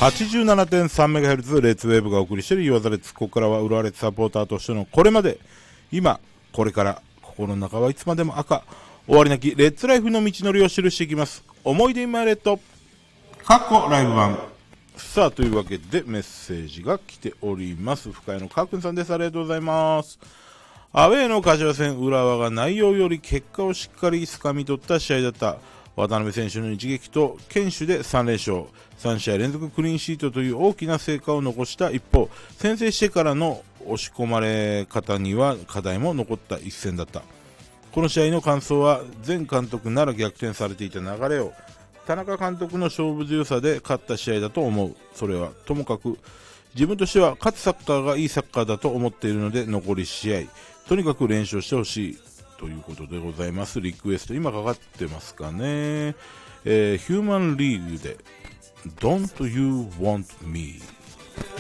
87.3MHz レッツウェーブがお送りしているユアザレッツ。ここからは浦和レッズサポーターとしてのこれまで、今、これから、心の中はいつまでも赤、終わりなきレッツライフの道のりを記していきます。思い出今レッド過去ライブ版。さあ、というわけでメッセージが来ております。深谷のかーくんさんです。ありがとうございます。アウェーの柏戦、浦和が内容より結果をしっかり掴み取った試合だった。渡辺選手の一撃と堅守で3連勝、3試合連続クリーンシートという大きな成果を残した一方、先制してからの押し込まれ方には課題も残った一戦だった。この試合の感想は、前監督なら逆転されていた流れを田中監督の勝負強さで勝った試合だと思う。それはともかく自分としては勝つサッカーがいいサッカーだと思っているので、残り試合とにかく連勝してほしいということでございます。リクエスト今かかってますかね。ヒューマンリーグで Don't You Want Me